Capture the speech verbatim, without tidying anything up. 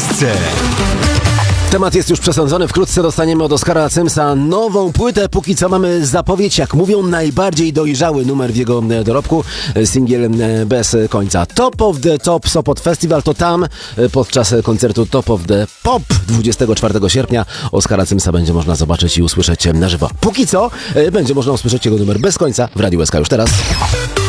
Esce. Temat jest już przesądzony. Wkrótce dostaniemy od Oskara Symsa nową płytę. Póki co mamy zapowiedź, jak mówią, najbardziej dojrzały numer w jego dorobku. Singiel bez końca. Top of the Top Sopot Festival to tam podczas koncertu Top of the Pop dwudziestego czwartego sierpnia Oskara Symsa będzie można zobaczyć i usłyszeć na żywo. Póki co będzie można usłyszeć jego numer bez końca w Radiu S K już teraz.